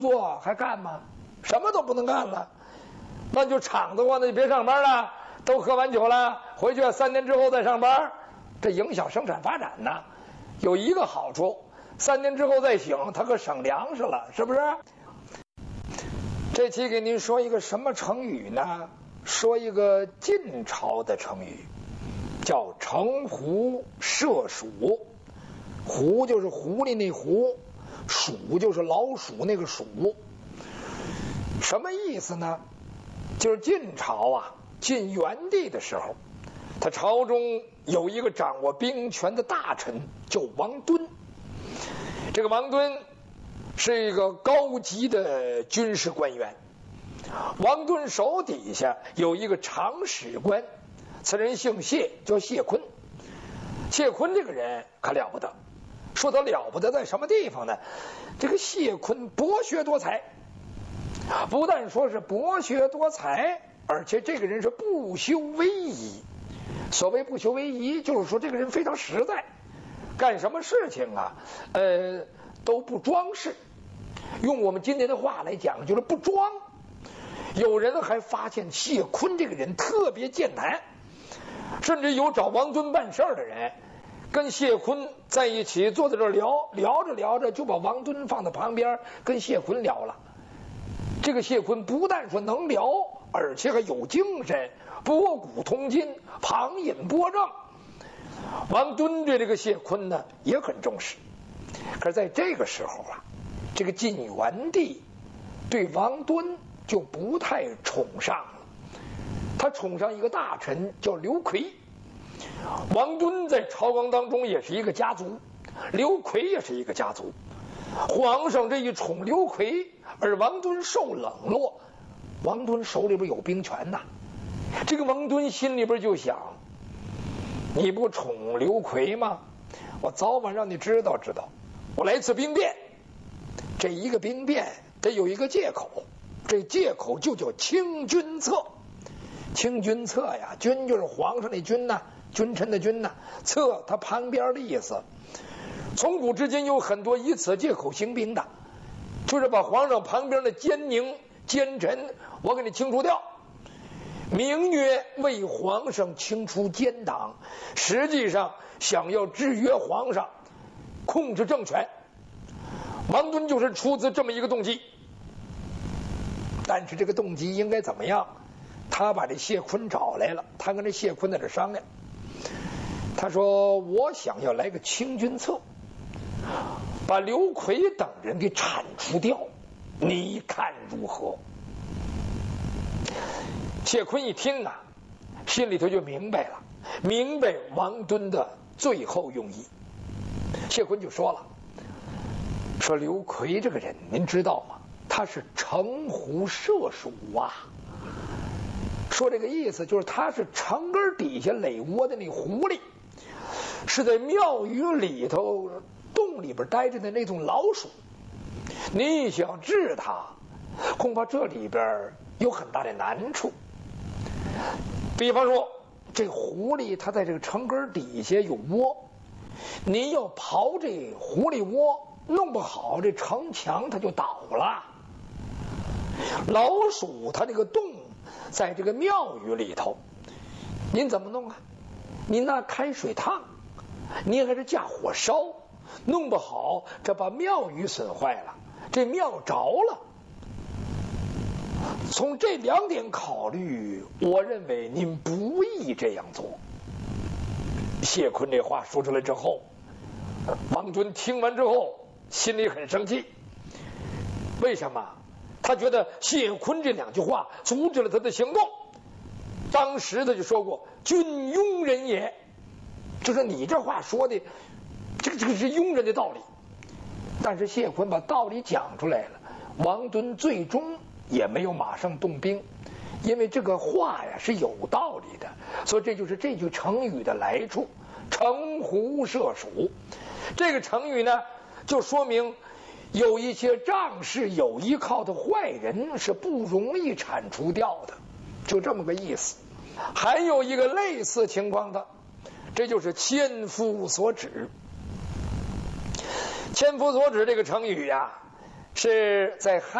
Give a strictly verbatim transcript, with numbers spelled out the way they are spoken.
作还干吗？什么都不能干了。那就厂子话，那就别上班了，都喝完酒了，回去三年之后再上班，这影响生产发展呢。有一个好处，三年之后再醒，他可省粮食了，是不是？这期给您说一个什么成语呢？说一个晋朝的成语，叫乘狐射鼠。狐就是狐狸那狐，鼠就是老鼠那个鼠。什么意思呢？就是晋朝啊，晋元帝的时候，他朝中有一个掌握兵权的大臣叫王敦。这个王敦是一个高级的军事官员。王敦手底下有一个长史官，此人姓谢，叫谢坤。谢坤这个人可了不得，说他了不得在什么地方呢？这个谢坤博学多才，不但说是博学多才，而且这个人是不修威仪。所谓不修威仪，就是说这个人非常实在，干什么事情啊，呃，都不装饰。用我们今天的话来讲，就是不装。有人还发现谢坤这个人特别健谈，甚至有找王敦办事的人跟谢坤在一起坐在这聊，聊着聊着就把王敦放在旁边跟谢坤聊了。这个谢坤不但说能聊，而且还有精神，博古通今，旁引波正。王敦对这个谢坤呢也很重视。可是在这个时候啊，这个晋元帝对王敦就不太宠上了。他宠上一个大臣叫刘奎。王敦在朝纲当中也是一个家族，刘奎也是一个家族。皇上这一宠刘奎，而王敦受冷落。王敦手里边有兵权呐，这个王敦心里边就想，你不宠刘奎吗？我早晚让你知道知道。我来次兵变，这一个兵变得有一个借口，这借口就叫清君侧。清君侧呀，君就是皇上那君呐，君臣的君呐，侧他旁边的意思。从古至今有很多以此借口行兵的，就是把皇上旁边的奸佞奸臣我给你清除掉，名曰为皇上清除奸党，实际上想要制约皇上，控制政权。王敦就是出自这么一个动机。但是这个动机应该怎么样？他把这谢坤找来了，他跟这谢坤在这商量。他说我想要来个清君侧，把刘奎等人给铲除掉，你看如何？谢坤一听啊，心里头就明白了，明白王敦的最后用意。谢坤就说了，说刘奎这个人您知道吗？他是乘狐射鼠啊。说这个意思就是他是城根底下垒窝的那狐狸，是在庙宇里头洞里边待着的那种老鼠。你想治它，恐怕这里边有很大的难处。比方说这狐狸它在这个城根底下有窝，你要刨这狐狸窝，弄不好这城墙它就倒了。老鼠它这个洞在这个庙宇里头，您怎么弄啊？您拿开水烫，您还是架火烧，弄不好这把庙宇损坏了，这庙着了。从这两点考虑，我认为您不宜这样做。谢坤这话说出来之后，王敦听完之后心里很生气。为什么？他觉得谢坤这两句话阻止了他的行动。当时他就说过，君庸人也，就是你这话说的这个这个是庸人的道理。但是谢坤把道理讲出来了，王敦最终也没有马上动兵，因为这个话呀是有道理的，所以这就是这句成语的来处，乘狐射鼠。这个成语呢，就说明有一些仗势有依靠的坏人是不容易铲除掉的，就这么个意思。还有一个类似情况的，这就是千夫所指。千夫所指这个成语呀、啊， 是在汉